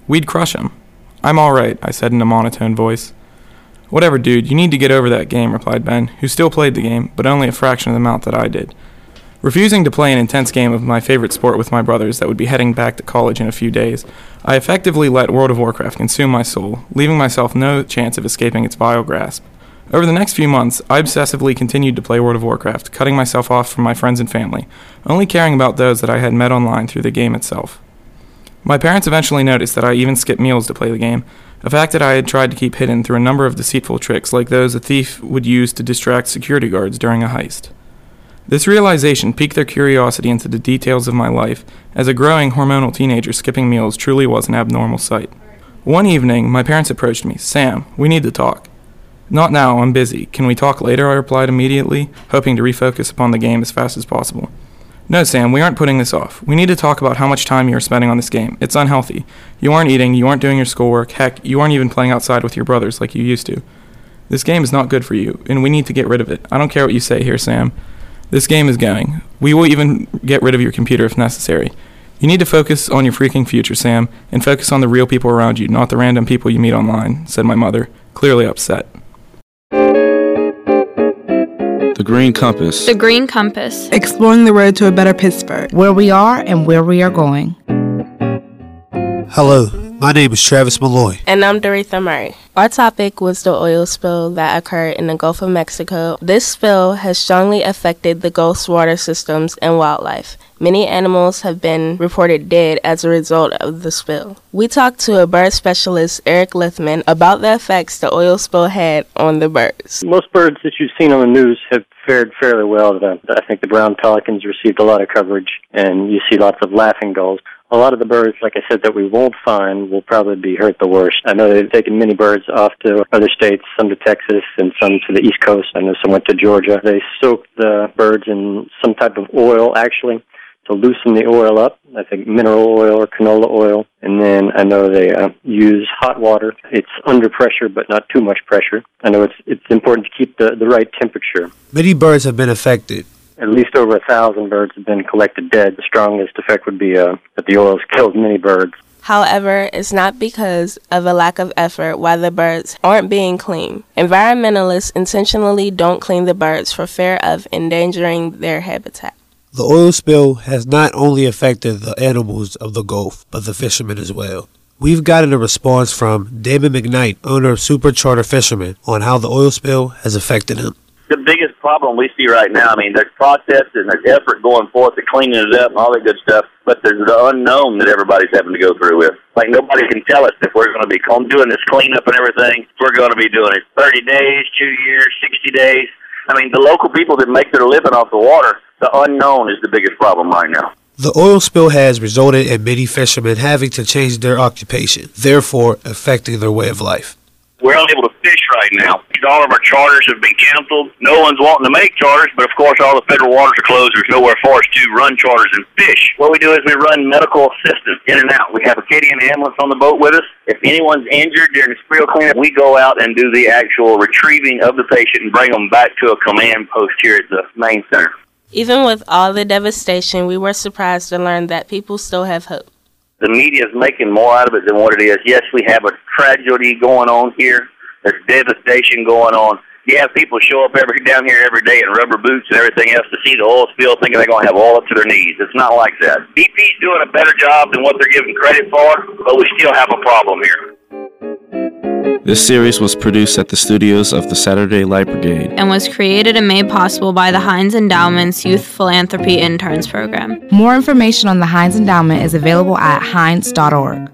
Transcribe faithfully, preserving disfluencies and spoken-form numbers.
We'd crush 'em. I'm all right, I said in a monotone voice. Whatever, dude, you need to get over that game, replied Ben, who still played the game, but only a fraction of the amount that I did. Refusing to play an intense game of my favorite sport with my brothers that would be heading back to college in a few days, I effectively let World of Warcraft consume my soul, leaving myself no chance of escaping its vile grasp. Over the next few months, I obsessively continued to play World of Warcraft, cutting myself off from my friends and family, only caring about those that I had met online through the game itself. My parents eventually noticed that I even skipped meals to play the game, a fact that I had tried to keep hidden through a number of deceitful tricks like those a thief would use to distract security guards during a heist. This realization piqued their curiosity into the details of my life, as a growing hormonal teenager skipping meals truly was an abnormal sight. One evening, my parents approached me. Sam, we need to talk. Not now, I'm busy. Can we talk later? I replied immediately, hoping to refocus upon the game as fast as possible. No, Sam, we aren't putting this off. We need to talk about how much time you are spending on this game. It's unhealthy. You aren't eating, you aren't doing your schoolwork, heck, you aren't even playing outside with your brothers like you used to. This game is not good for you, and we need to get rid of it. I don't care what you say here, Sam. This game is going. We will even get rid of your computer if necessary. You need to focus on your freaking future, Sam, and focus on the real people around you, not the random people you meet online, said my mother, clearly upset. The Green Compass. The Green Compass. Exploring the road to a better Pittsburgh. Where we are and where we are going. Hello, my name is Travis Malloy. And I'm Doretha Murray. Our topic was the oil spill that occurred in the Gulf of Mexico. This spill has strongly affected the Gulf's water systems and wildlife. Many animals have been reported dead as a result of the spill. We talked to a bird specialist, Eric Lithman, about the effects the oil spill had on the birds. Most birds that you've seen on the news have fared fairly well. I think the brown pelicans received a lot of coverage, and you see lots of laughing gulls. A lot of the birds, like I said, that we won't find will probably be hurt the worst. I know they've taken many birds off to other states, some to Texas and some to the East Coast. I know some went to Georgia. They soaked the birds in some type of oil, actually, to loosen the oil up. I think mineral oil or canola oil. And then I know they uh, use hot water. It's under pressure, but not too much pressure. I know it's it's important to keep the, the right temperature. Many birds have been affected. At least over a thousand birds have been collected dead. The strongest effect would be uh, that the oil has killed many birds. However, it's not because of a lack of effort why the birds aren't being cleaned. Environmentalists intentionally don't clean the birds for fear of endangering their habitat. The oil spill has not only affected the animals of the Gulf, but the fishermen as well. We've gotten a response from David McKnight, owner of Super Charter Fishermen, on how the oil spill has affected him. The biggest problem we see right now, I mean, there's process and there's effort going forth to cleaning it up and all that good stuff, but there's the unknown that everybody's having to go through with. Like, nobody can tell us if we're going to be doing this cleanup and everything. We're going to be doing it thirty days, two years, sixty days. I mean, the local people that make their living off the water, the unknown is the biggest problem right now. The oil spill has resulted in many fishermen having to change their occupation, therefore affecting their way of life. We're unable to fish right now. All of our charters have been canceled. No one's wanting to make charters, but of course all the federal waters are closed. There's nowhere for us to run charters and fish. What we do is we run medical assistance in and out. We have a Acadian ambulance on the boat with us. If anyone's injured during the spill cleanup, we go out and do the actual retrieving of the patient and bring them back to a command post here at the main center. Even with all the devastation, we were surprised to learn that people still have hope. The media is making more out of it than what it is. Yes, we have a tragedy going on here. There's devastation going on. You have people show up every down here every day in rubber boots and everything else to see the oil spill, thinking they're going to have oil up to their knees. It's not like that. B P's doing a better job than what they're giving credit for, but we still have a problem here. This series was produced at the studios of the Saturday Light Brigade and was created and made possible by the Heinz Endowment's Youth Philanthropy Interns Program. More information on the Heinz Endowment is available at heinz dot org.